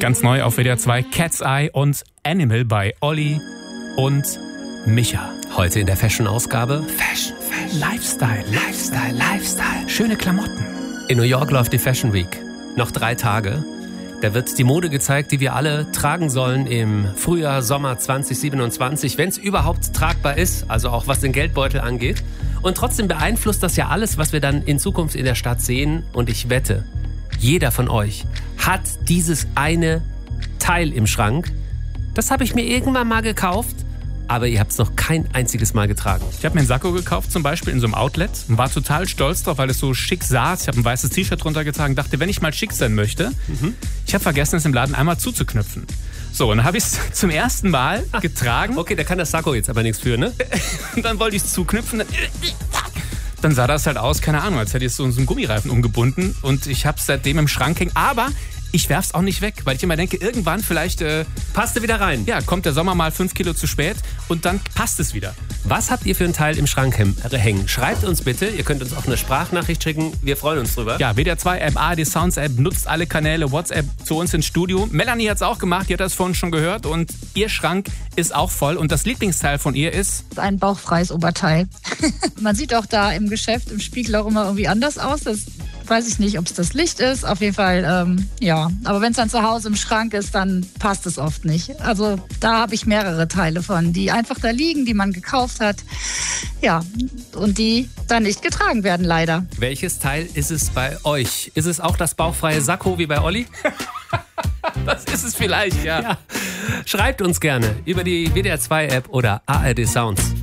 Ganz neu auf WDR 2 Cat's Eye und Animal bei Olli und Micha. Heute in der Fashion-Ausgabe Fashion, Lifestyle. Schöne Klamotten. In New York läuft die Fashion Week. Noch 3 Tage. Da wird die Mode gezeigt, die wir alle tragen sollen im Frühjahr, Sommer 2027, wenn es überhaupt tragbar ist, also auch was den Geldbeutel angeht. Und trotzdem beeinflusst das ja alles, was wir dann in Zukunft in der Stadt sehen. Und ich wette, jeder von euch hat dieses eine Teil im Schrank. Das habe ich mir irgendwann mal gekauft, aber ihr habt es noch kein einziges Mal getragen. Ich habe mir einen Sakko gekauft, zum Beispiel in so einem Outlet, und war total stolz drauf, weil es so schick saß. Ich habe ein weißes T-Shirt drunter getragen, dachte, wenn ich mal schick sein möchte, ich habe vergessen, es im Laden einmal zuzuknüpfen. So, und dann habe ich es zum ersten Mal getragen. Okay, da kann das Sakko jetzt aber nichts für, ne? Und dann wollte ich es zuknüpfen. Dann sah das halt aus, keine Ahnung, als hätte ich so einen Gummireifen umgebunden. Und ich habe es seitdem im Schrank hängen. Aber ich werf's auch nicht weg, weil ich immer denke, irgendwann vielleicht Passt du wieder rein? ja, kommt der Sommer mal 5 Kilo zu spät und dann passt es wieder. Was habt ihr für ein Teil im Schrank hängen? Schreibt uns bitte, ihr könnt uns auch eine Sprachnachricht schicken, wir freuen uns drüber. Ja, WDR 2 App, ARD Sounds App, nutzt alle Kanäle, WhatsApp zu uns ins Studio. Melanie hat's auch gemacht, die hat das vorhin schon gehört und ihr Schrank ist auch voll und das Lieblingsteil von ihr ist... Ein bauchfreies Oberteil. Man sieht auch da im Geschäft, im Spiegel auch immer irgendwie anders aus. Das weiß ich nicht, ob es das Licht ist. Auf jeden Fall, ja. Aber wenn es dann zu Hause im Schrank ist, dann passt es oft nicht. Also da habe ich mehrere Teile von, die einfach da liegen, die man gekauft hat. Ja, und die dann nicht getragen werden, leider. Welches Teil ist es bei euch? Ist es auch das bauchfreie Sakko wie bei Olli? Das ist es vielleicht, ja. Ja. Schreibt uns gerne über die WDR 2 App oder ARD Sounds.